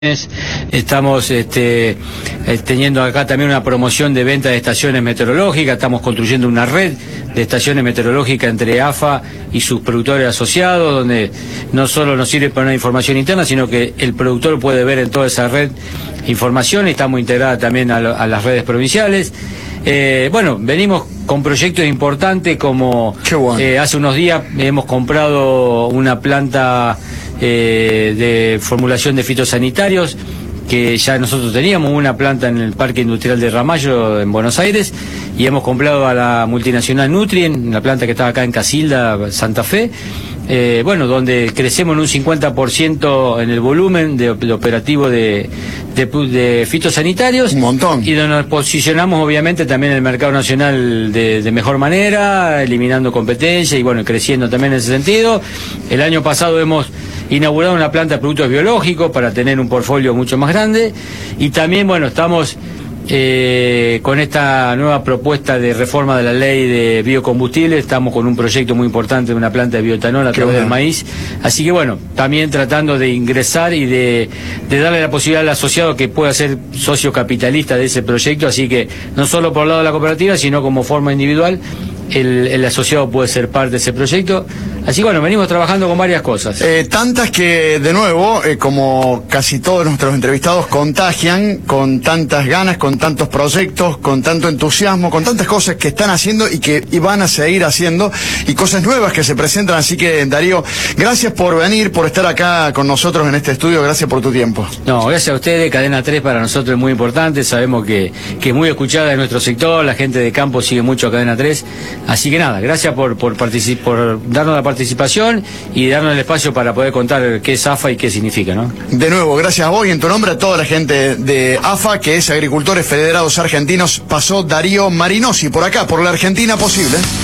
Estamos teniendo acá también una promoción de venta de estaciones meteorológicas. Estamos construyendo una red de estaciones meteorológicas entre AFA y sus productores asociados, donde no solo nos sirve para una información interna, sino que el productor puede ver en toda esa red información. Estamos integrados también a las redes provinciales. Bueno, venimos con proyectos importantes como hace unos días hemos comprado una planta de formulación de fitosanitarios, que ya nosotros teníamos una planta en el Parque Industrial de Ramallo en Buenos Aires, y hemos comprado a la multinacional Nutrien, una planta que estaba acá en Casilda, Santa Fe, bueno, donde crecemos en un 50% en el volumen de operativo de fitosanitarios. Un montón. Y donde nos posicionamos obviamente también en el mercado nacional de mejor manera, eliminando competencia y bueno, creciendo también en ese sentido. El año pasado hemos inaugurado una planta de productos biológicos para tener un portfolio mucho más grande, y también, bueno, estamos con esta nueva propuesta de reforma de la ley de biocombustibles. Estamos con un proyecto muy importante de una planta de bioetanol a través del maíz, así que bueno, también tratando de ingresar y de darle la posibilidad al asociado que pueda ser socio capitalista de ese proyecto, así que no solo por el lado de la cooperativa, sino como forma individual el asociado puede ser parte de ese proyecto. Así que bueno, venimos trabajando con varias cosas. Tantas que, de nuevo, como casi todos nuestros entrevistados, contagian con tantas ganas, con tantos proyectos, con tanto entusiasmo, con tantas cosas que están haciendo y que van a seguir haciendo, y cosas nuevas que se presentan. Así que, Darío, gracias por venir, por estar acá con nosotros en este estudio, gracias por tu tiempo. No, gracias a ustedes. Cadena 3 para nosotros es muy importante, sabemos que es muy escuchada en nuestro sector, la gente de campo sigue mucho a Cadena 3, así que nada, gracias por darnos la participación y darnos el espacio para poder contar qué es AFA y qué significa, ¿no? De nuevo, gracias a vos y en tu nombre a toda la gente de AFA, que es Agricultores Federados Argentinos. Pasó Darío Marinosi por acá, por la Argentina Posible.